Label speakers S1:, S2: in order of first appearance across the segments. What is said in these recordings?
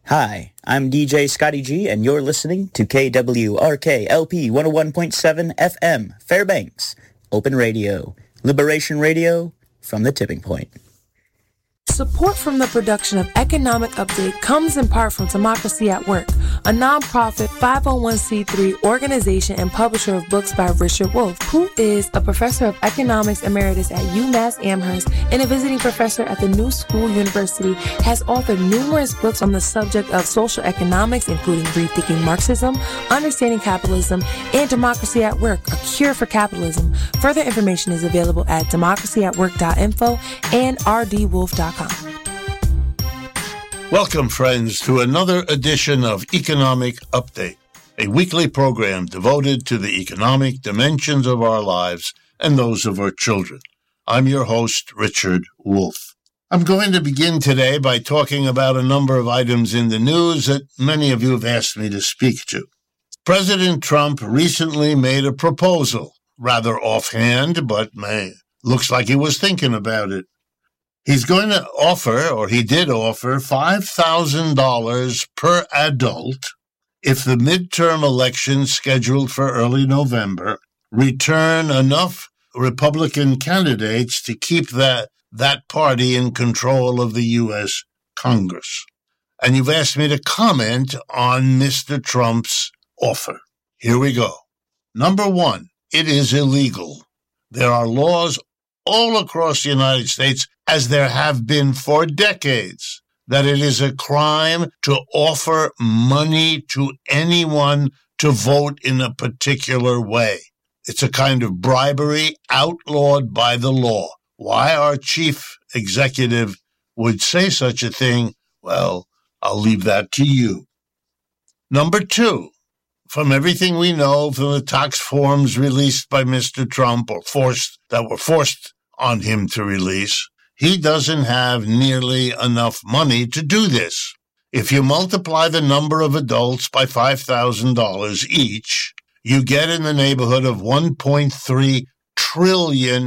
S1: Hi, I'm DJ Scotty G, and you're listening to KWRK LP 101.7 FM, Fairbanks, Open Radio, Liberation Radio, from the tipping point.
S2: Support from the production of Economic Update comes in part from Democracy at Work, a nonprofit 501c3 organization and publisher of books by Richard Wolff, who is a professor of economics emeritus at UMass Amherst and a visiting professor at the New School University, has authored numerous books on the subject of social economics, including Rethinking Marxism, Understanding Capitalism, and Democracy at Work, A Cure for Capitalism. Further information is available at democracyatwork.info and rdwolf.com.
S3: Welcome, friends, to another edition of Economic Update, a weekly program devoted to the economic dimensions of our lives and those of our children. I'm your host, Richard Wolff. I'm going to begin today by talking about a number of items in the news that many of you have asked me to speak to. President Trump recently made a proposal, rather offhand, but looks like he was thinking about it. He's going to offer, or he did offer, $5,000 per adult if the midterm elections scheduled for early November return enough Republican candidates to keep that party in control of the U.S. Congress. And you've asked me to comment on Mr. Trump's offer. Here we go. Number one, it is illegal. There are laws all across the United States, as there have been for decades, that it is a crime to offer money to anyone to vote in a particular way. It's a kind of bribery outlawed by the law. Why our chief executive would say such a thing, well, I'll leave that to you. Number two, from everything we know from the tax forms released by Mr. Trump, or that were forced on him to release, he doesn't have nearly enough money to do this. If you multiply the number of adults by $5,000 each, you get in the neighborhood of $1.3 trillion.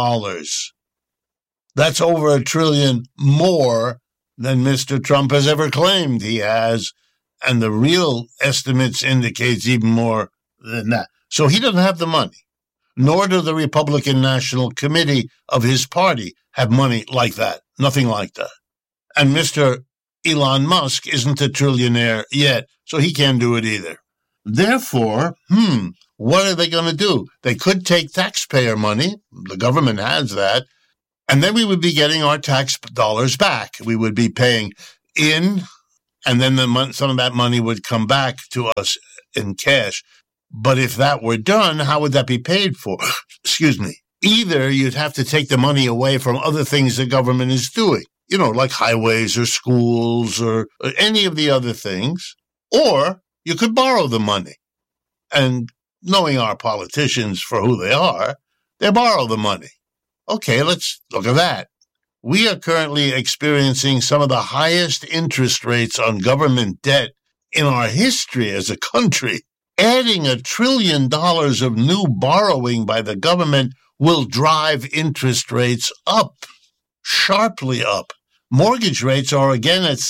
S3: That's over $1 trillion more than Mr. Trump has ever claimed he has, and the real estimates indicates even more than that. So he doesn't have the money, nor do the Republican National Committee of his party have money like that, nothing like that. And Mr. Elon Musk isn't a trillionaire yet, so he can't do it either. Therefore, what are they going to do? They could take taxpayer money, the government has that, and then we would be getting our tax dollars back. We would be paying in, and then some of that money would come back to us in cash. But if that were done, how would that be paid for? Excuse me. Either you'd have to take the money away from other things the government is doing, like highways or schools or any of the other things, or you could borrow the money. And knowing our politicians for who they are, they borrow the money. Okay, let's look at that. We are currently experiencing some of the highest interest rates on government debt in our history as a country. Adding $1 trillion of new borrowing by the government will drive interest rates up, sharply up. Mortgage rates are again at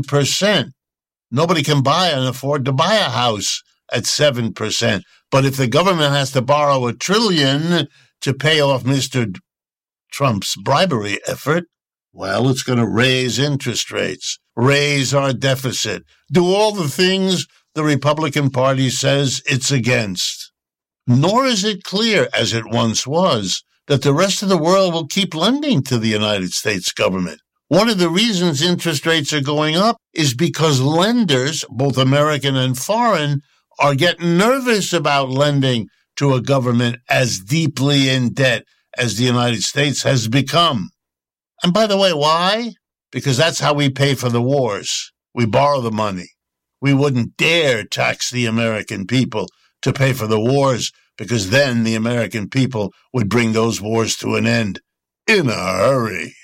S3: 7%. Nobody can buy and afford to buy a house at 7%. But if the government has to borrow $1 trillion to pay off Mr. Trump's bribery effort, well, it's going to raise interest rates, raise our deficit, do all the things the Republican Party says it's against. Nor is it clear, as it once was, that the rest of the world will keep lending to the United States government. One of the reasons interest rates are going up is because lenders, both American and foreign, are getting nervous about lending to a government as deeply in debt as the United States has become. And by the way, why? Because that's how we pay for the wars. We borrow the money. We wouldn't dare tax the American people to pay for the wars, because then the American people would bring those wars to an end in a hurry.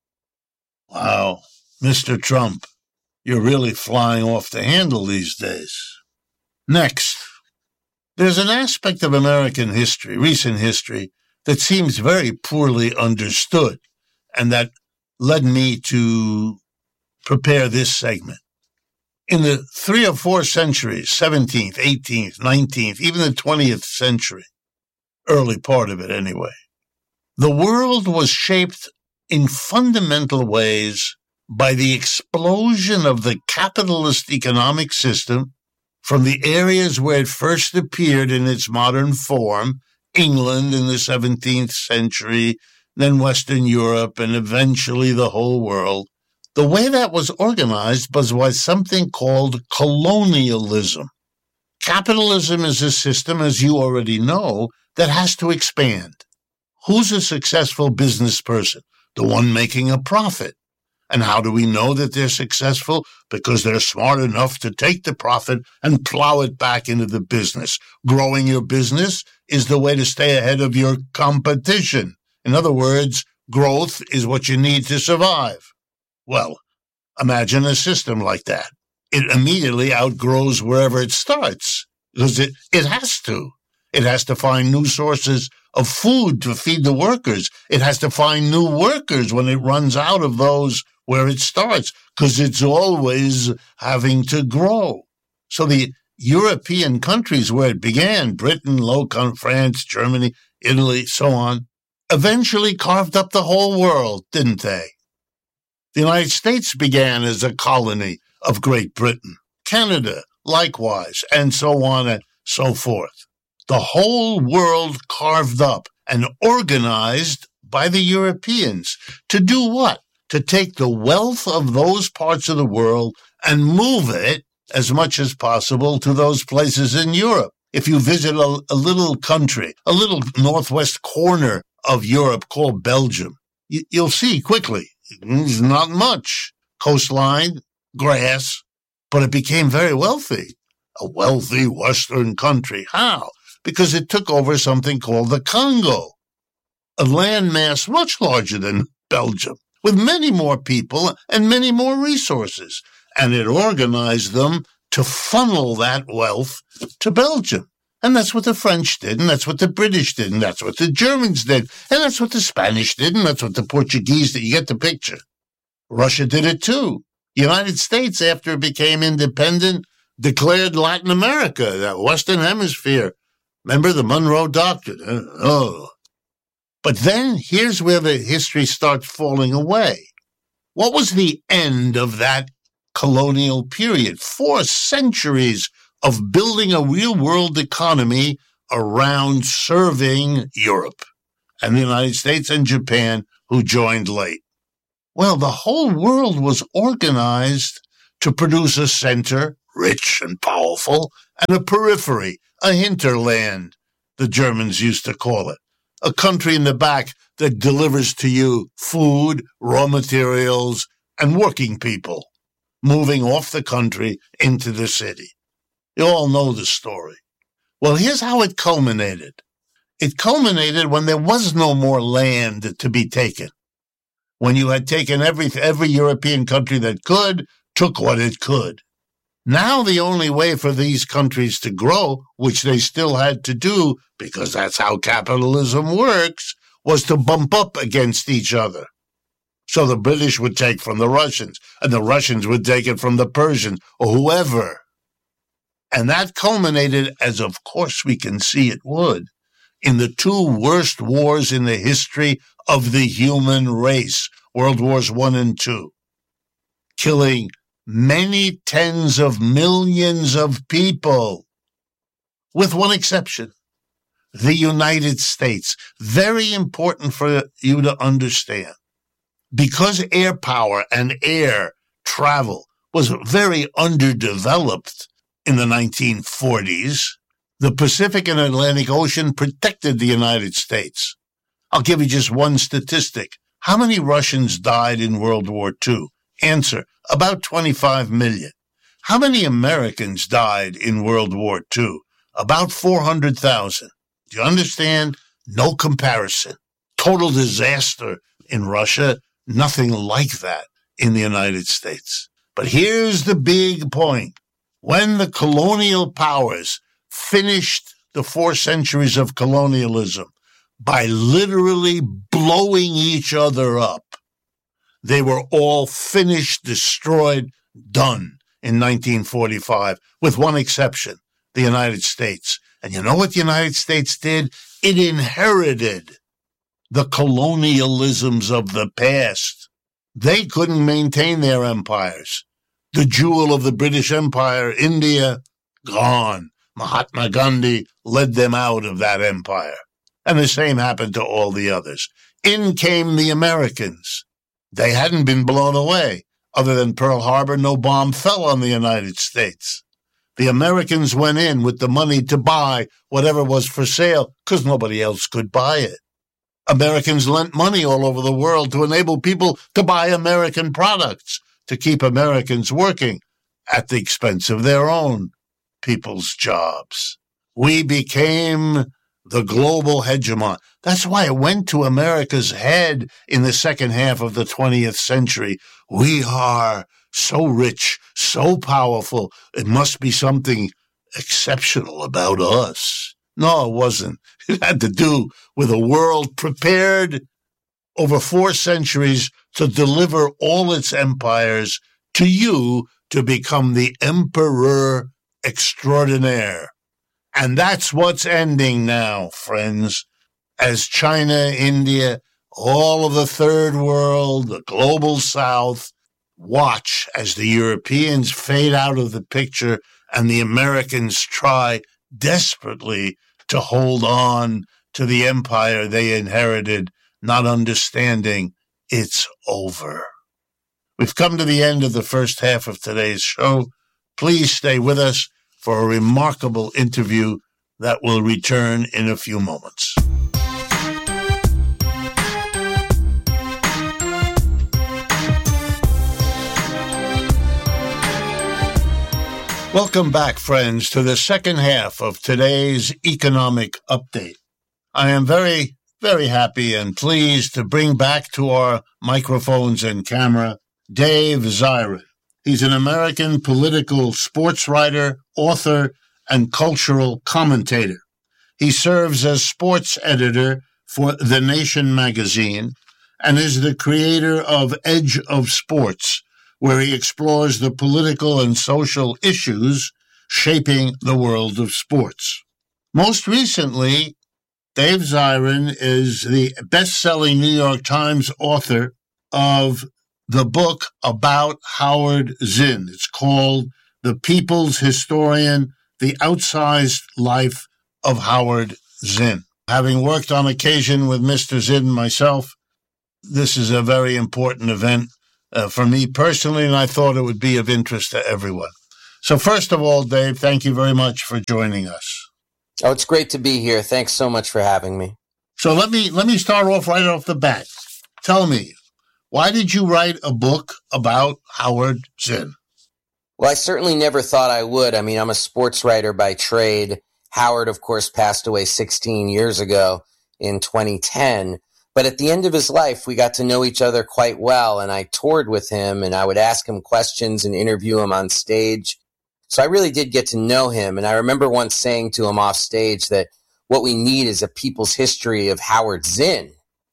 S3: Wow, Mr. Trump, you're really flying off the handle these days. Next, there's an aspect of American history, recent history, that seems very poorly understood, and that led me to prepare this segment. In the 3 or 4 centuries, 17th, 18th, 19th, even the 20th century, early part of it anyway, the world was shaped in fundamental ways by the explosion of the capitalist economic system from the areas where it first appeared in its modern form, England in the 17th century, then Western Europe, and eventually the whole world. The way that was organized was by something called colonialism. Capitalism is a system, as you already know, that has to expand. Who's a successful business person? The one making a profit. And how do we know that they're successful? Because they're smart enough to take the profit and plow it back into the business. Growing your business is the way to stay ahead of your competition. In other words, growth is what you need to survive. Well, imagine a system like that. It immediately outgrows wherever it starts, because it has to. It has to find new sources of food to feed the workers. It has to find new workers when it runs out of those where it starts, because it's always having to grow. So the European countries where it began, Britain, France, Germany, Italy, so on, eventually carved up the whole world, didn't they? The United States began as a colony of Great Britain, Canada, likewise, and so on and so forth. The whole world carved up and organized by the Europeans to do what? To take the wealth of those parts of the world and move it as much as possible to those places in Europe. If you visit a little country, a little northwest corner of Europe called Belgium, you'll see quickly, there's not much. Coastline, grass, but it became very wealthy. A wealthy Western country. How? Because it took over something called the Congo, a landmass much larger than Belgium, with many more people and many more resources. And it organized them to funnel that wealth to Belgium. And that's what the French did, and that's what the British did, and that's what the Germans did, and that's what the Spanish did, and that's what the Portuguese did. You get the picture. Russia did it too. The United States, after it became independent, declared Latin America, that Western Hemisphere. Remember the Monroe Doctrine? But then here's where the history starts falling away. What was the end of that colonial period? 4 centuries of building a real-world economy around serving Europe and the United States and Japan, who joined late. Well, the whole world was organized to produce a center, rich and powerful, and a periphery, a hinterland, the Germans used to call it, a country in the back that delivers to you food, raw materials, and working people, moving off the country into the city. You all know the story. Well, here's how it culminated. It culminated when there was no more land to be taken. When you had taken every European country that could, took what it could. Now the only way for these countries to grow, which they still had to do, because that's how capitalism works, was to bump up against each other. So the British would take from the Russians, and the Russians would take it from the Persians, or whoever. And that culminated, as of course we can see it would, in the 2 worst wars in the history of the human race, World Wars I and II, killing many tens of millions of people, with one exception, the United States. Very important for you to understand. Because air power and air travel was very underdeveloped in the 1940s, the Pacific and Atlantic Ocean protected the United States. I'll give you just one statistic. How many Russians died in World War II? Answer, about 25 million. How many Americans died in World War II? About 400,000. Do you understand? No comparison. Total disaster in Russia, nothing like that in the United States. But here's the big point. When the colonial powers finished the 4 centuries of colonialism by literally blowing each other up, they were all finished, destroyed, done. in 1945, with one exception, the United States. And you know what the United States did? It inherited the colonialisms of the past. They couldn't maintain their empires. The jewel of the British Empire, India, gone. Mahatma Gandhi led them out of that empire. And the same happened to all the others. In came the Americans. They hadn't been blown away. Other than Pearl Harbor, no bomb fell on the United States. The Americans went in with the money to buy whatever was for sale because nobody else could buy it. Americans lent money all over the world to enable people to buy American products, to keep Americans working at the expense of their own people's jobs. We became the global hegemon. That's why it went to America's head in the second half of the 20th century. We are so rich, so powerful, it must be something exceptional about us. No, it wasn't. It had to do with a world prepared over 4 centuries to deliver all its empires to you to become the emperor extraordinaire. And that's what's ending now, friends, as China, India, all of the third world, the global south, watch as the Europeans fade out of the picture and the Americans try desperately to hold on to the empire they inherited, not understanding it's over. We've come to the end of the first half of today's show. Please stay with us for a remarkable interview that will return in a few moments. Welcome back, friends, to the second half of today's economic update. I am very, very happy and pleased to bring back to our microphones and camera Dave Zirin. He's an American political sports writer, author, and cultural commentator. He serves as sports editor for The Nation magazine and is the creator of Edge of Sports, where he explores the political and social issues shaping the world of sports. Most recently, Dave Zirin is the best-selling New York Times author of the book about Howard Zinn. It's called The People's Historian, The Outsized Life of Howard Zinn. Having worked on occasion with Mr. Zinn myself, this is a very important event for me personally, and I thought it would be of interest to everyone. So first of all, Dave, thank you very much for joining us.
S4: Oh, it's great to be here. Thanks so much for having me.
S3: So let me start off right off the bat. Tell me, why did you write a book about Howard Zinn?
S4: Well, I certainly never thought I would. I mean, I'm a sports writer by trade. Howard, of course, passed away 16 years ago in 2010. But at the end of his life, we got to know each other quite well, and I toured with him, and I would ask him questions and interview him on stage. So I really did get to know him, and I remember once saying to him off stage that what we need is a people's history of Howard Zinn.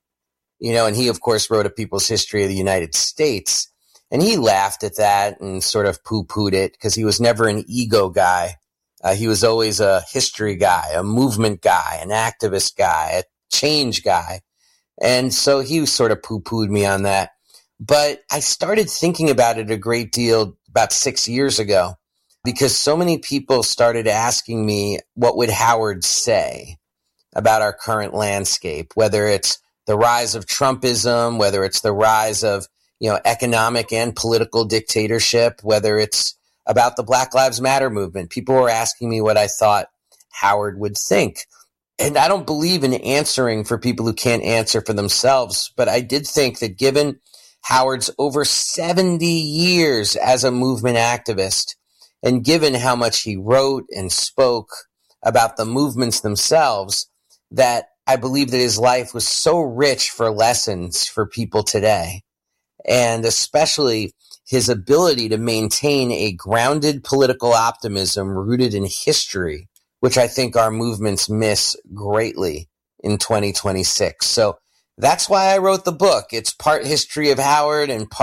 S4: You know, and he, of course, wrote a people's history of the United States, and he laughed at that and sort of poo-pooed it because he was never an ego guy. He was always a history guy, a movement guy, an activist guy, a change guy. And so he sort of poo-pooed me on that. But I started thinking about it a great deal about 6 years ago because so many people started asking me what would Howard say about our current landscape, whether it's the rise of Trumpism, whether it's the rise of, economic and political dictatorship, whether it's about the Black Lives Matter movement. People were asking me what I thought Howard would think. And I don't believe in answering for people who can't answer for themselves, but I did think that given Howard's over 70 years as a movement activist, and given how much he wrote and spoke about the movements themselves, that I believe that his life was so rich for lessons for people today, and especially his ability to maintain a grounded political optimism rooted in history, which I think our movements miss greatly in 2026. So that's why I wrote the book. It's part history of Howard and part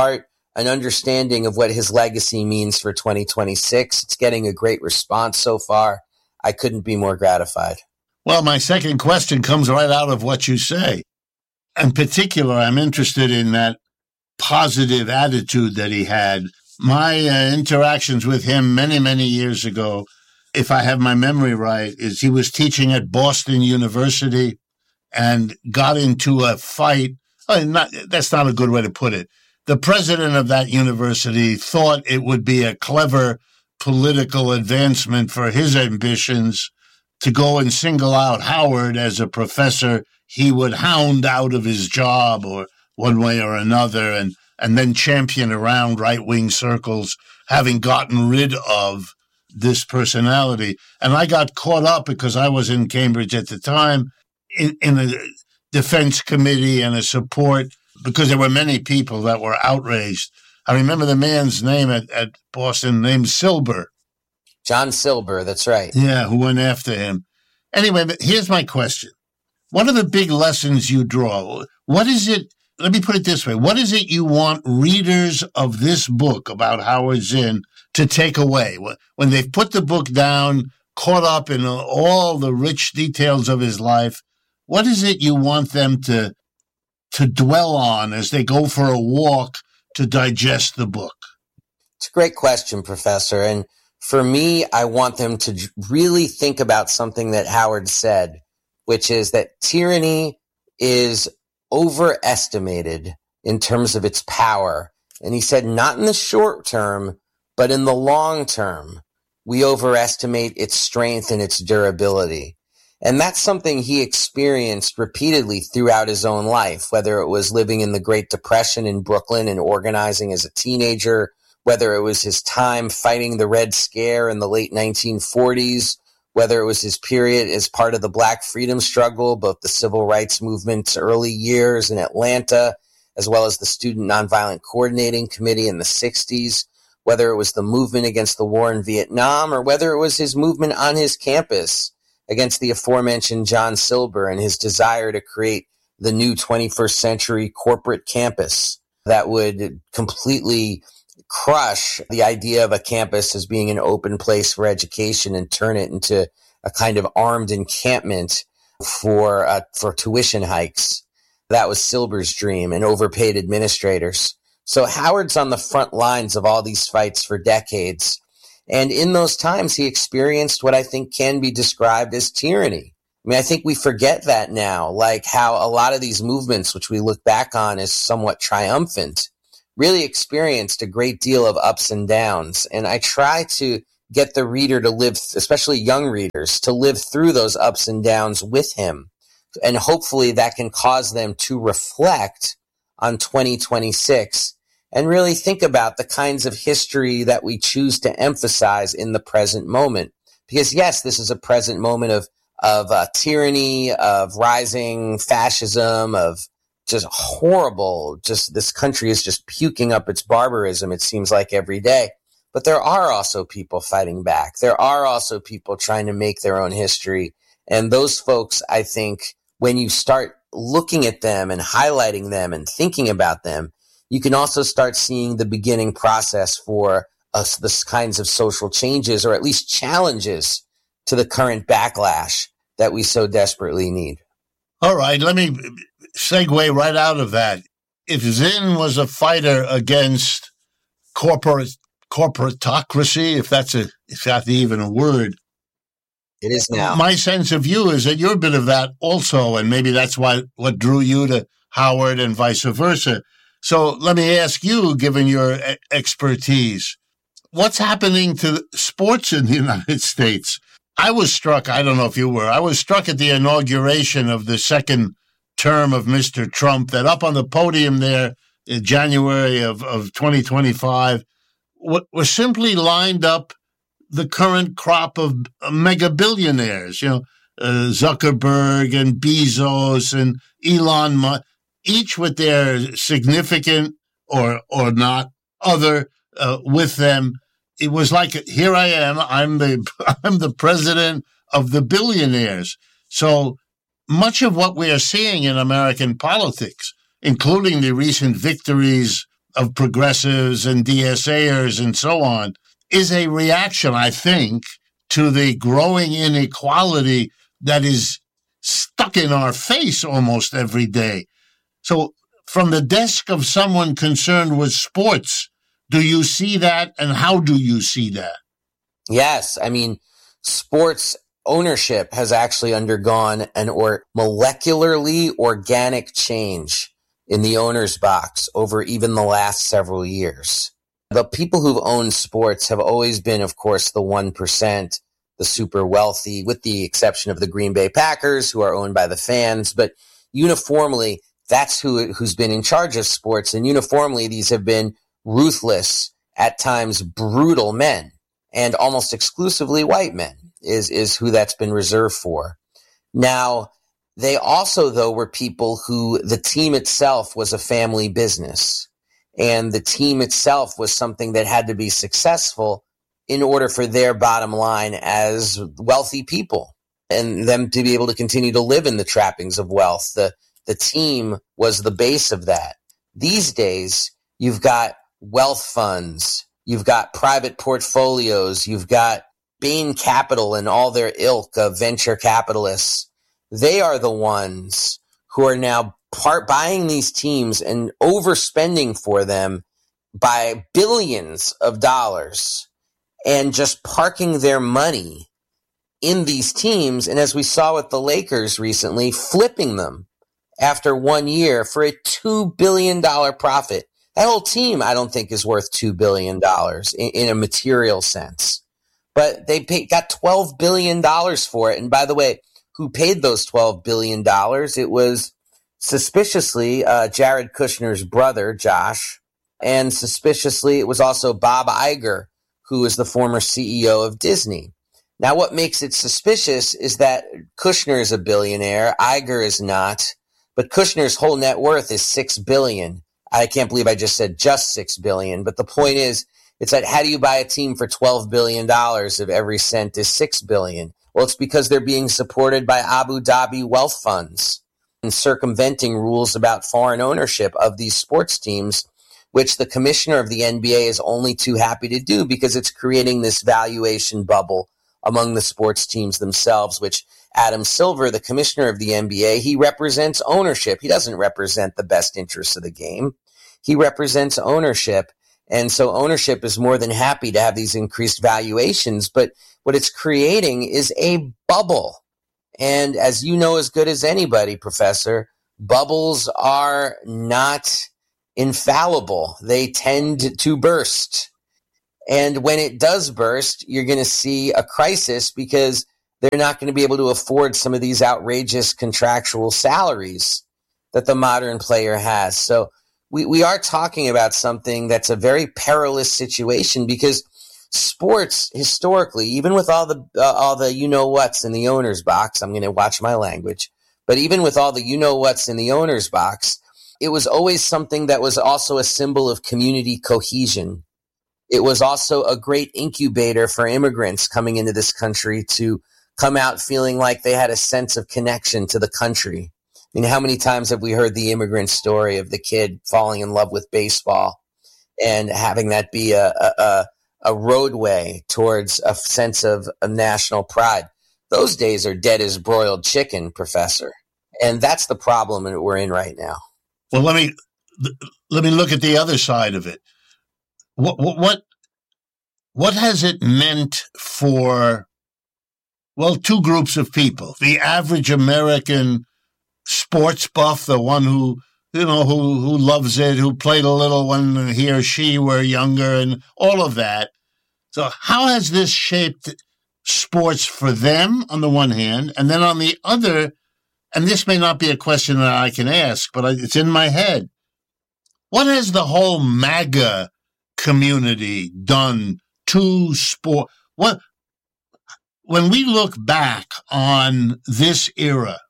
S4: an understanding of what his legacy means for 2026. It's getting a great response so far. I couldn't be more gratified.
S3: Well, my second question comes right out of what you say. In particular, I'm interested in that positive attitude that he had. My interactions with him many, many years ago, if I have my memory right, is he was teaching at Boston University and got into a fight. That's not a good way to put it. The president of that university thought it would be a clever political advancement for his ambitions to go and single out Howard as a professor he would hound out of his job or one way or another, and then champion around right-wing circles, having gotten rid of this personality. And I got caught up because I was in Cambridge at the time in a defense committee and a support, because there were many people that were outraged. I remember the man's name at Boston, named Silber.
S4: John Silber, that's right.
S3: Yeah, who went after him. Anyway, here's my question. What are the big lessons you draw? What is it, let me put it this way, what is it you want readers of this book about Howard Zinn to take away? When they've put the book down, caught up in all the rich details of his life, what is it you want them to dwell on as they go for a walk to digest the book?
S4: It's a great question, Professor. And for me, I want them to really think about something that Howard said, which is that tyranny is overestimated in terms of its power. And he said, not in the short term, but in the long term, we overestimate its strength and its durability. And that's something he experienced repeatedly throughout his own life, whether it was living in the Great Depression in Brooklyn and organizing as a teenager, whether it was his time fighting the Red Scare in the late 1940s, whether it was his period as part of the Black freedom struggle, both the civil rights movement's early years in Atlanta, as well as the Student Nonviolent Coordinating Committee in the 60s, whether it was the movement against the war in Vietnam, or whether it was his movement on his campus against the aforementioned John Silber and his desire to create the new 21st century corporate campus that would completely crush the idea of a campus as being an open place for education and turn it into a kind of armed encampment for tuition hikes. That was Silber's dream, and overpaid administrators. So Howard's on the front lines of all these fights for decades. And in those times, he experienced what I think can be described as tyranny. I mean, I think we forget that now, like how a lot of these movements, which we look back on as somewhat triumphant, really experienced a great deal of ups and downs. And I try to get the reader to live, especially young readers, to live through those ups and downs with him. And hopefully that can cause them to reflect on 2026 and really think about the kinds of history that we choose to emphasize in the present moment. Because yes, this is a present moment of tyranny, of rising fascism, of just horrible, just this country is just puking up its barbarism, it seems like every day. But there are also people fighting back. There are also people trying to make their own history. And those folks, I think, when you start looking at them and highlighting them and thinking about them, you can also start seeing the beginning process for this kinds of social changes, or at least challenges to the current backlash that we so desperately need.
S3: All right, let me segue right out of that. If Zinn was a fighter against corporatocracy, if that's even a word,
S4: it is now.
S3: My sense of you is that you're a bit of that also, and maybe that's what drew you to Howard and vice versa. So let me ask you, given your expertise, what's happening to sports in the United States? I was struck, I don't know if you were, I was struck at the inauguration of the second term of Mr. Trump, that up on the podium there in January of 2025 were simply lined up the current crop of mega billionaires, Zuckerberg and Bezos and Elon Musk, each with their significant or not other with them. It was like, here I am, I'm the president of the billionaires. So much of what we are seeing in American politics, including the recent victories of progressives and DSAers and so on is a reaction, I think, to the growing inequality that is stuck in our face almost every day. So from the desk of someone concerned with sports, do you see that, and how do you see that?
S4: Yes. I mean, sports ownership has actually undergone an molecularly organic change in the owner's box over even the last several years. The people who've owned sports have always been, of course, the 1%, the super wealthy, with the exception of the Green Bay Packers, who are owned by the fans. But uniformly, that's who's been in charge of sports. And uniformly, these have been ruthless, at times brutal men, and almost exclusively white men is who that's been reserved for. Now, they also, though, were people who the team itself was a family business. And the team itself was something that had to be successful in order for their bottom line as wealthy people and them to be able to continue to live in the trappings of wealth. The team was the base of that. These days, you've got wealth funds, you've got private portfolios, you've got Bain Capital and all their ilk of venture capitalists. They are the ones who are now buying these teams and overspending for them by billions of dollars and just parking their money in these teams. And as we saw with the Lakers recently, flipping them after 1 year for a $2 billion profit. That whole team, I don't think, is worth $2 billion in a material sense. But they got $12 billion for it. And by the way, who paid those $12 billion? It was suspiciously Jared Kushner's brother, Josh. And suspiciously, it was also Bob Iger, who is the former CEO of Disney. Now, what makes it suspicious is that Kushner is a billionaire. Iger is not. But Kushner's whole net worth is $6 billion. I can't believe I just said just $6 billion. But the point is, it's that how do you buy a team for $12 billion if every cent is $6 billion? Well, it's because they're being supported by Abu Dhabi wealth funds and circumventing rules about foreign ownership of these sports teams, which the commissioner of the NBA is only too happy to do because it's creating this valuation bubble among the sports teams themselves, which Adam Silver, the commissioner of the NBA, he represents ownership. He doesn't represent the best interests of the game. He represents ownership. And so ownership is more than happy to have these increased valuations. But what it's creating is a bubble. And as you know as good as anybody, Professor, bubbles are not infallible. They tend to burst. And when it does burst, you're going to see a crisis because they're not going to be able to afford some of these outrageous contractual salaries that the modern player has. So we are talking about something that's a very perilous situation because sports historically, even with all the you-know-whats in the owner's box, I'm going to watch my language, but even with all the you-know-whats in the owner's box, it was always something that was also a symbol of community cohesion. It was also a great incubator for immigrants coming into this country to come out feeling like they had a sense of connection to the country. I mean, how many times have we heard the immigrant story of the kid falling in love with baseball and having that be a roadway towards a sense of national pride? Those days are dead as broiled chicken, Professor. And that's the problem that we're in right now.
S3: Well, let me look at the other side of it. What has it meant for, well, two groups of people? The average American sports buff, the one who loves it, who played a little when he or she were younger, and all of that. So how has this shaped sports for them on the one hand, and then on the other, and this may not be a question that I can ask, but it's in my head. What has the whole MAGA community done to sport? When we look back on this era,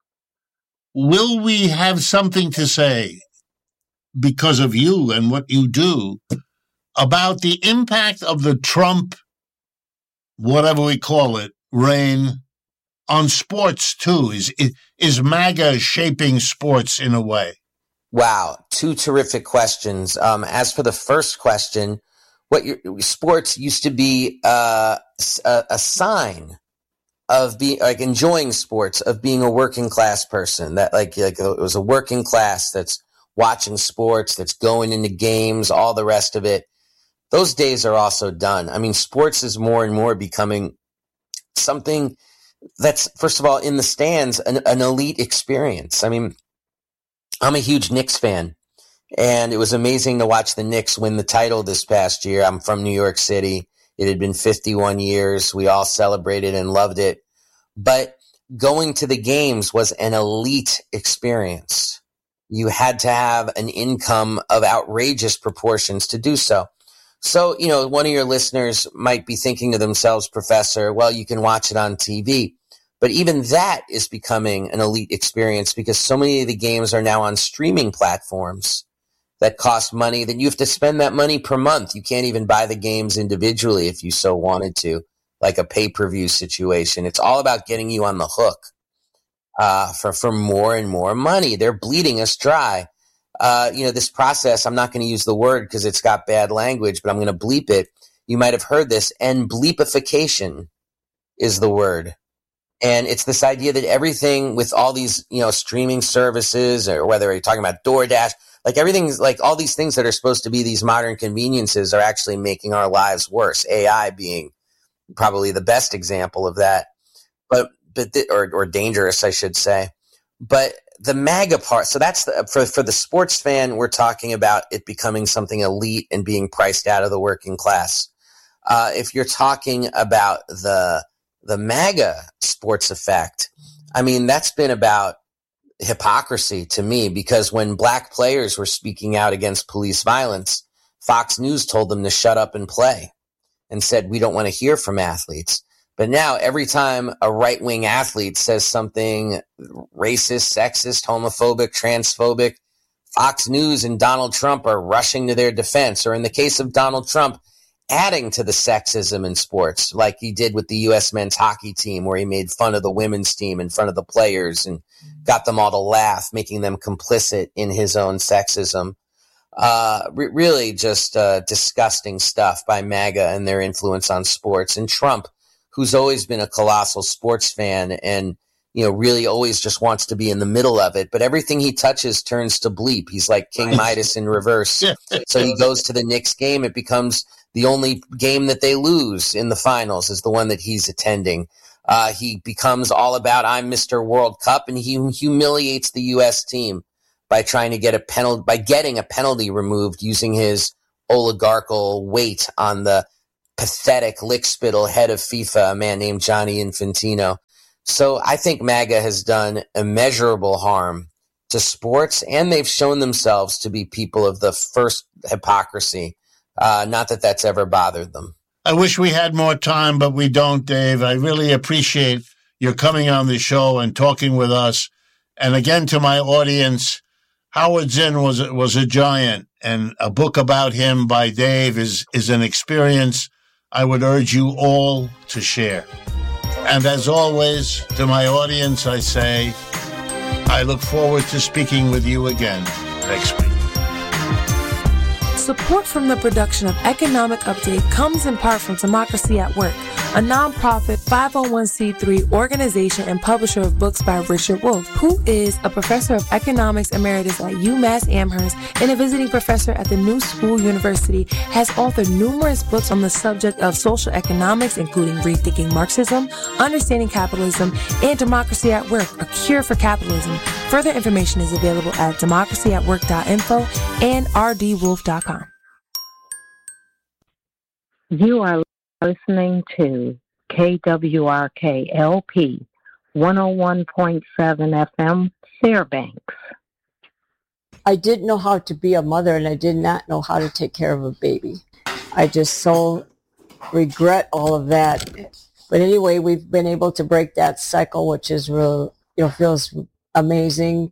S3: will we have something to say, because of you and what you do, about the impact of the Trump, whatever we call it, reign on sports too? Is MAGA shaping sports in a way?
S4: Wow, two terrific questions. As for the first question, sports used to be a sign of being like enjoying sports, of being a working class person. That like it was a working class that's watching sports, that's going into games, all the rest of it. Those days are also done. I mean, sports is more and more becoming something that's, first of all, in the stands, an elite experience. I mean, I'm a huge Knicks fan, and it was amazing to watch the Knicks win the title this past year. I'm from New York City. It had been 51 years. We all celebrated and loved it. But going to the games was an elite experience. You had to have an income of outrageous proportions to do so. So, you know, one of your listeners might be thinking to themselves, Professor, well, you can watch it on TV. But even that is becoming an elite experience because so many of the games are now on streaming platforms that cost money, that you have to spend that money per month. You can't even buy the games individually if you so wanted to, like a pay-per-view situation. It's all about getting you on the hook for more and more money. They're bleeding us dry. This process, I'm not going to use the word because it's got bad language, but I'm going to bleep it. You might have heard this, and bleepification is the word. And it's this idea that everything with all these, streaming services, or whether you're talking about DoorDash, like everything's like all these things that are supposed to be these modern conveniences are actually making our lives worse. AI being probably the best example of that, or dangerous, I should say. But the MAGA part, so that's for the sports fan, we're talking about it becoming something elite and being priced out of the working class. If you're talking about the MAGA sports effect, I mean, that's been about hypocrisy to me, because when black players were speaking out against police violence, Fox News told them to shut up and play and said, we don't want to hear from athletes. But now every time a right-wing athlete says something racist, sexist, homophobic, transphobic, Fox News and Donald Trump are rushing to their defense, or in the case of Donald Trump, adding to the sexism in sports, like he did with the U.S. men's hockey team, where he made fun of the women's team in front of the players and got them all to laugh, making them complicit in his own sexism. Really just disgusting stuff by MAGA and their influence on sports. And Trump, who's always been a colossal sports fan and, really always just wants to be in the middle of it. But everything he touches turns to bleep. He's like King Midas in reverse. So he goes to the Knicks game. It becomes the only game that they lose in the finals is the one that he's attending. He becomes all about I'm Mr. World Cup, and he humiliates the U.S. team by trying to get getting a penalty removed using his oligarchical weight on the pathetic lickspittle head of FIFA, a man named Gianni Infantino. So I think MAGA has done immeasurable harm to sports, and they've shown themselves to be people of the first hypocrisy. Not that that's ever bothered them.
S3: I wish we had more time, but we don't, Dave. I really appreciate your coming on the show and talking with us. And again, to my audience, Howard Zinn was a giant, and a book about him by Dave is an experience I would urge you all to share. And as always, to my audience, I say, I look forward to speaking with you again next week.
S2: Support from the production of Economic Update comes in part from Democracy at Work, a nonprofit 501c3 organization and publisher of books by Richard Wolff, who is a professor of economics emeritus at UMass Amherst and a visiting professor at the New School University, has authored numerous books on the subject of social economics, including Rethinking Marxism, Understanding Capitalism, and Democracy at Work, A Cure for Capitalism. Further information is available at democracyatwork.info and rdwolf.com.
S5: You are listening to KWRK-LP 101.7 FM, Fairbanks.
S6: I didn't know how to be a mother, and I did not know how to take care of a baby. I just so regret all of that. But anyway, we've been able to break that cycle, which is real, feels amazing.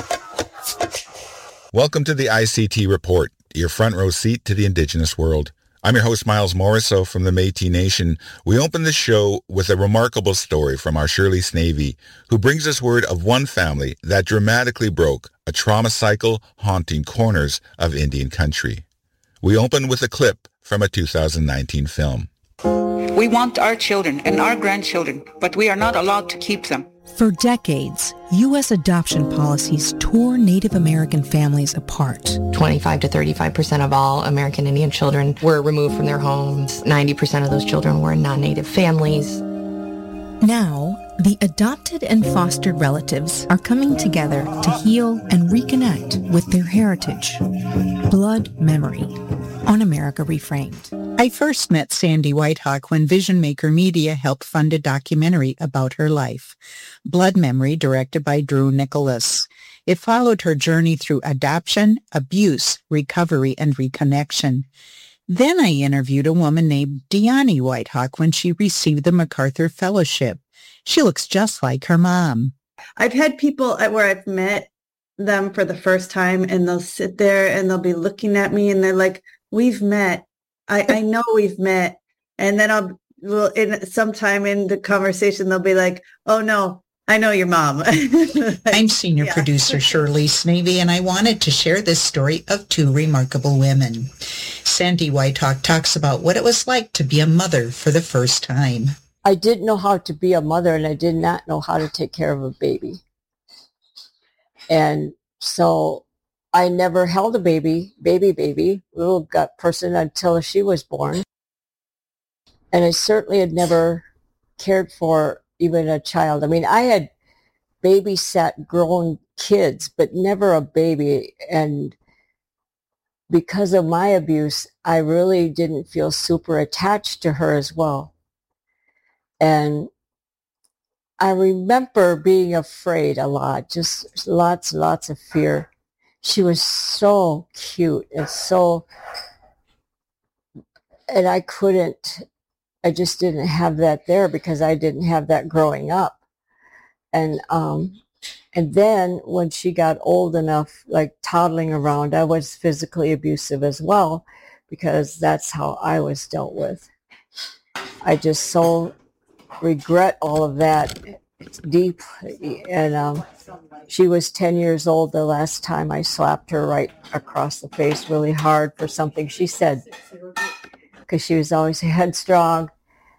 S7: Welcome to the ICT Report, your front row seat to the Indigenous world. I'm your host, Miles Morriso from the Métis Nation. We open the show with a remarkable story from our Shirley Snavy, who brings us word of one family that dramatically broke a trauma cycle haunting corners of Indian country. We open with a clip from a 2019 film.
S8: We want our children and our grandchildren, but we are not allowed to keep them.
S9: For decades, U.S. adoption policies tore Native American families apart.
S10: 25 to 35% of all American Indian children were removed from their homes. 90% of those children were in non-Native families.
S9: Now, the adopted and fostered relatives are coming together to heal and reconnect with their heritage. Blood Memory on America Reframed.
S11: I first met Sandy Whitehawk when Vision Maker Media helped fund a documentary about her life, Blood Memory, directed by Drew Nicholas. It followed her journey through adoption, abuse, recovery, and reconnection. Then I interviewed a woman named Deani Whitehawk when she received the MacArthur Fellowship. She looks just like her mom.
S12: I've had people where I've met them for the first time, and they'll sit there and they'll be looking at me and they're like, we've met. I know we've met. And then sometime in the conversation, they'll be like, oh no, I know your mom.
S11: I'm senior producer Shirley Snavy, and I wanted to share this story of two remarkable women. Sandy Whitehawk talks about what it was like to be a mother for the first time.
S6: I didn't know how to be a mother, and I did not know how to take care of a baby. And so I never held a baby, little gut person until she was born. And I certainly had never cared for even a child. I mean, I had babysat grown kids, but never a baby. And because of my abuse, I really didn't feel super attached to her as well. And I remember being afraid a lot, just lots of fear. She was so cute and I just didn't have that there because I didn't have that growing up. And then when she got old enough, like toddling around, I was physically abusive as well because that's how I was dealt with. I just so regret all of that deeply. And she was 10 years old the last time I slapped her right across the face really hard for something she said, because she was always headstrong.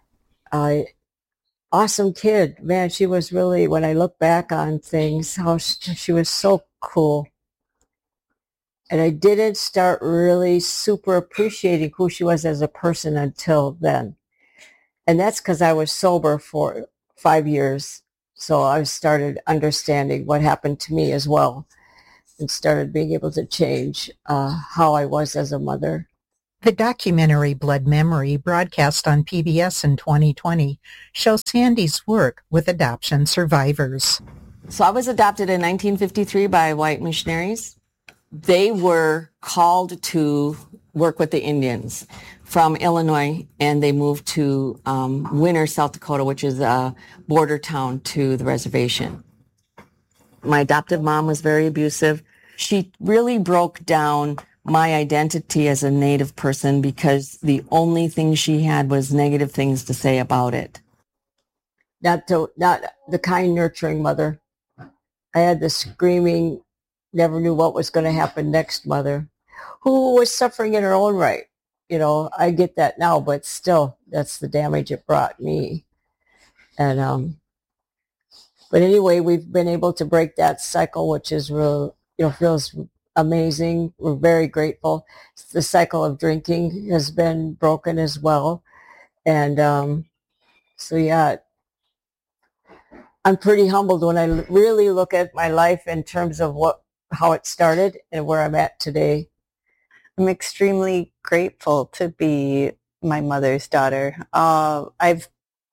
S6: Awesome kid. Man, she was really, when I look back on things, how she was so cool. And I didn't start really super appreciating who she was as a person until then. And that's because I was sober for 5 years. So I started understanding what happened to me as well and started being able to change how I was as a mother.
S11: The documentary Blood Memory, broadcast on PBS in 2020, shows Sandy's work with adoption survivors.
S10: So I was adopted in 1953 by white missionaries. They were called to work with the Indians from Illinois, and they moved to Winner, South Dakota, which is a border town to the reservation. My adoptive mom was very abusive. She really broke down my identity as a Native person because the only thing she had was negative things to say about it.
S6: Not the kind, nurturing mother. I had the screaming, never knew what was going to happen next mother, who was suffering in her own right. You know, I get that now, but still, that's the damage it brought me. And, but anyway, we've been able to break that cycle, which is real, feels amazing. We're very grateful. The cycle of drinking has been broken as well. And, so yeah, I'm pretty humbled when I really look at my life in terms of how it started and where I'm at today.
S13: I'm extremely grateful to be my mother's daughter. I've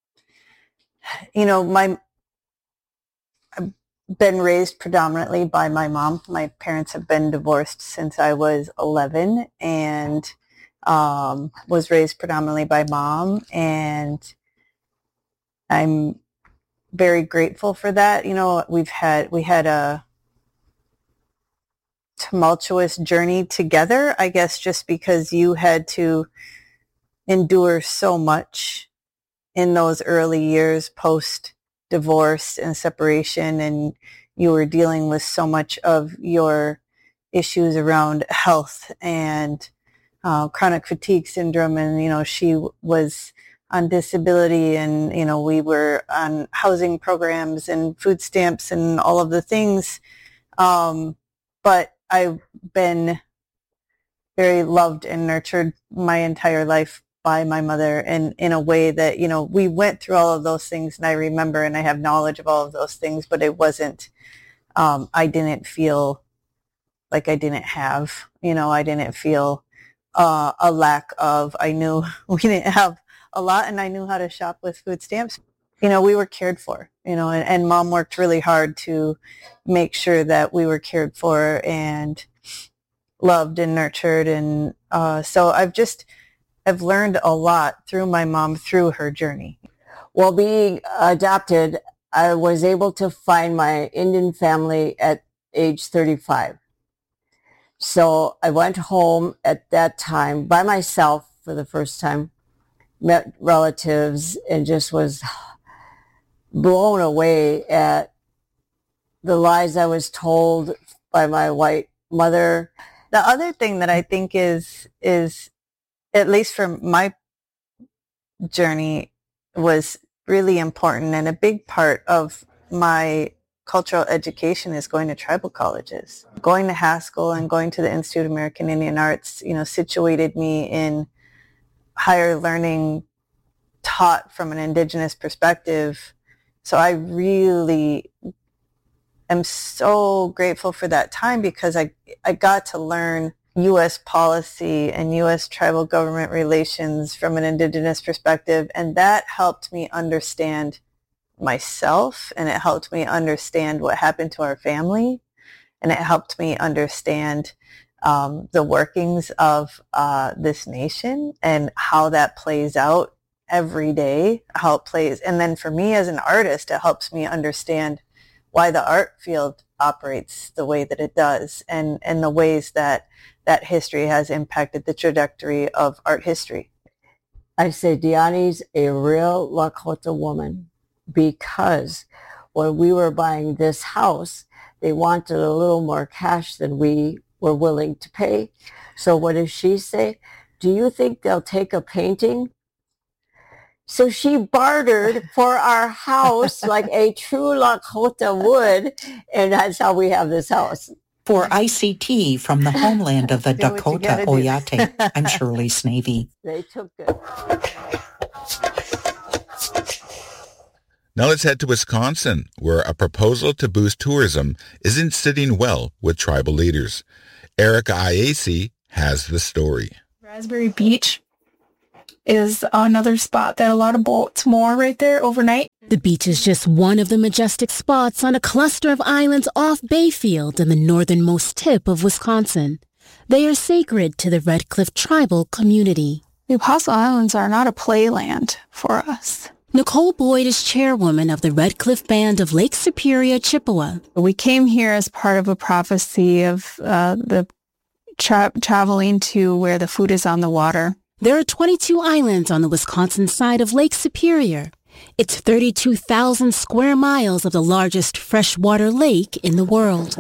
S13: been raised predominantly by my mom. My parents have been divorced since I was 11 and was raised predominantly by mom. And I'm very grateful for that. You know, we had a tumultuous journey together, I guess, just because you had to endure so much in those early years post divorce and separation, and you were dealing with so much of your issues around health and chronic fatigue syndrome, and she was on disability, and we were on housing programs and food stamps and all of the things, but I've been very loved and nurtured my entire life by my mother, and in a way that, we went through all of those things, and I remember and I have knowledge of all of those things, but it wasn't, I didn't feel like I didn't have, I didn't feel a lack of, I knew we didn't have a lot, and I knew how to shop with food stamps. We were cared for, and Mom worked really hard to make sure that we were cared for and loved and nurtured. And so I've learned a lot through my mom, through her journey.
S6: Well, being adopted, I was able to find my Indian family at age 35. So I went home at that time by myself for the first time, met relatives, and just was blown away at the lies I was told by my white mother.
S13: The other thing that I think is at least for my journey, was really important, and a big part of my cultural education is going to tribal colleges. Going to Haskell and going to the Institute of American Indian Arts, situated me in higher learning taught from an indigenous perspective. So I really am so grateful for that time, because I got to learn U.S. policy and U.S. tribal government relations from an indigenous perspective, and that helped me understand myself, and it helped me understand what happened to our family, and it helped me understand the workings of this nation and how that plays out every day, how it plays. And then for me as an artist, it helps me understand why the art field operates the way that it does, and the ways that history has impacted the trajectory of art history.
S6: I say Diani's a real Lakota woman, because when we were buying this house, they wanted a little more cash than we were willing to pay. So what does she say? Do you think they'll take a painting? So she bartered for our house like a true Lakota would, and that's how we have this house.
S11: For ICT from the homeland of the Dakota Oyate, I'm Shirley Snavy.
S6: They took it.
S7: Now let's head to Wisconsin, where a proposal to boost tourism isn't sitting well with tribal leaders. Erica Iacey has the story.
S14: Raspberry Beach is another spot that a lot of boats moor right there overnight.
S15: The beach is just one of the majestic spots on a cluster of islands off Bayfield in the northernmost tip of Wisconsin. They are sacred to the Red Cliff tribal community.
S14: The Apostle Islands are not a playland for us.
S15: Nicole Boyd is chairwoman of the Red Cliff Band of Lake Superior, Chippewa.
S14: We came here as part of a prophecy of the traveling to where the food is on the water.
S15: There are 22 islands on the Wisconsin side of Lake Superior. It's 32,000 square miles of the largest freshwater lake in the world.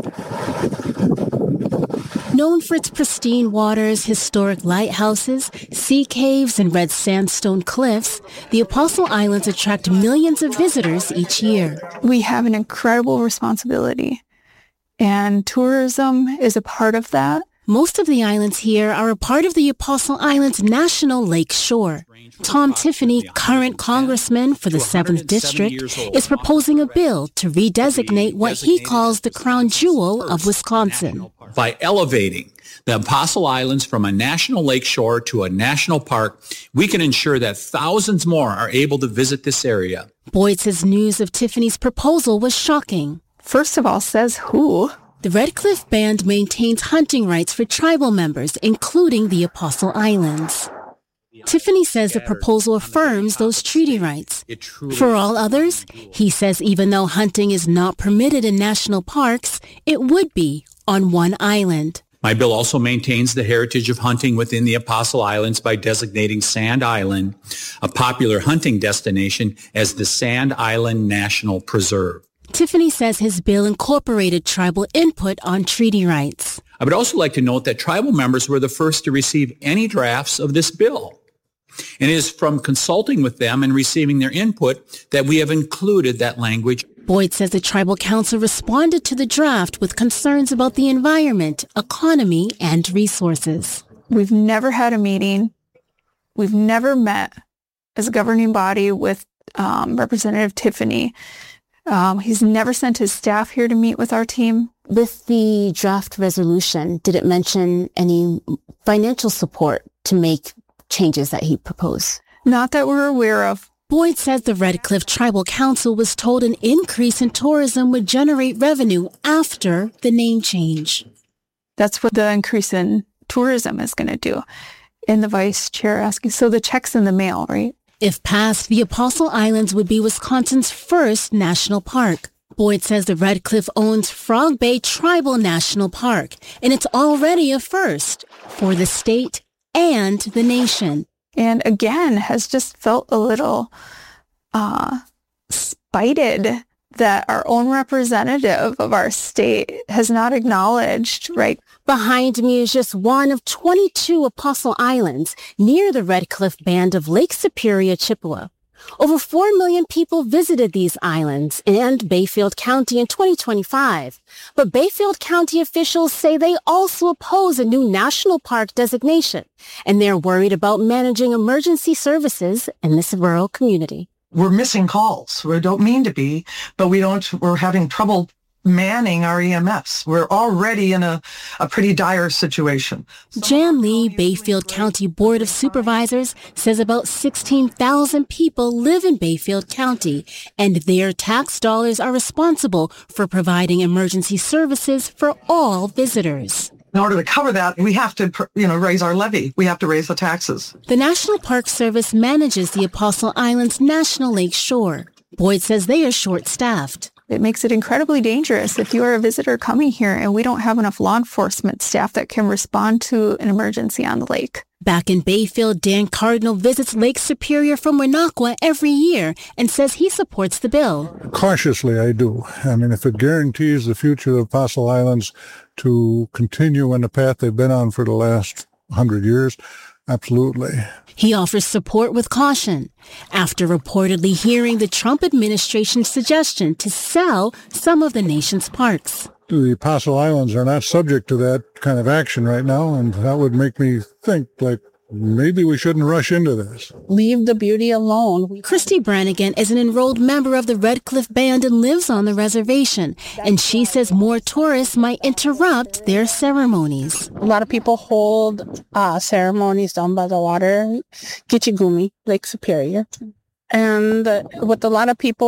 S15: Known for its pristine waters, historic lighthouses, sea caves, and red sandstone cliffs, the Apostle Islands attract millions of visitors each year.
S14: We have an incredible responsibility, and tourism is a part of that.
S15: Most of the islands here are a part of the Apostle Islands National Lake Shore. Tom Tiffany, current congressman for the 7th District, is proposing a bill to redesignate what he calls the crown jewel of Wisconsin.
S16: By elevating the Apostle Islands from a national lake shore to a national park, we can ensure that thousands more are able to visit this area.
S15: Boyd says news of Tiffany's proposal was shocking.
S14: First of all, says who?
S15: The Red Cliff Band maintains hunting rights for tribal members, including the Apostle Islands. Tiffany says the proposal affirms those treaty rights. For all others, he says even though hunting is not permitted in national parks, it would be on one island.
S16: My bill also maintains the heritage of hunting within the Apostle Islands by designating Sand Island, a popular hunting destination, as the Sand Island National Preserve.
S15: Tiffany says his bill incorporated tribal input on treaty rights.
S16: I would also like to note that tribal members were the first to receive any drafts of this bill. And it is from consulting with them and receiving their input that we have included that language.
S15: Boyd says the Tribal Council responded to the draft with concerns about the environment, economy, and resources.
S14: We've never had a meeting. We've never met as a governing body with Representative Tiffany. He's never sent his staff here to meet with our team.
S15: With the draft resolution, did it mention any financial support to make changes that he proposed?
S14: Not that we're aware of.
S15: Boyd says the Red Cliff Tribal Council was told an increase in tourism would generate revenue after the name change.
S14: That's what the increase in tourism is going to do. And the vice chair asking, so the check's in the mail, right?
S15: If passed, the Apostle Islands would be Wisconsin's first national park. Boyd says the Red Cliff owns Frog Bay Tribal National Park, and it's already a first for the state and the nation.
S14: And again, has just felt a little spited that our own representative of our state has not acknowledged, right?
S15: Behind me is just one of 22 Apostle Islands near the Red Cliff Band of Lake Superior, Chippewa. Over 4 million people visited these islands and Bayfield County in 2025. But Bayfield County officials say they also oppose a new national park designation, and they're worried about managing emergency services in this rural community.
S17: We're missing calls. We don't mean to be, but we're having trouble manning our EMS. We're already in a pretty dire situation.
S15: Jan Lee, Bayfield County Board of Supervisors, says about 16,000 people live in Bayfield County, and their tax dollars are responsible for providing emergency services for all visitors.
S17: In order to cover that, we have to, raise our levy. We have to raise the taxes.
S15: The National Park Service manages the Apostle Islands National Lake Shore. Boyd says they are short-staffed.
S14: It makes it incredibly dangerous if you are a visitor coming here and we don't have enough law enforcement staff that can respond to an emergency on the lake.
S15: Back in Bayfield, Dan Cardinal visits Lake Superior from Winnequa every year and says he supports the bill.
S18: Cautiously, I do. I mean, if it guarantees the future of Apostle Islands to continue on the path they've been on for the last 100 years, absolutely.
S15: He offers support with caution after reportedly hearing the Trump administration's suggestion to sell some of the nation's parks.
S18: The Apostle Islands are not subject to that kind of action right now, and that would make me think, maybe we shouldn't rush into this.
S19: Leave the beauty alone.
S15: Christy Brannigan is an enrolled member of the Red Cliff Band and lives on the reservation, and she says more tourists might interrupt their ceremonies.
S19: A lot of people hold ceremonies down by the water, Gitchigumi, Lake Superior. And with a lot of people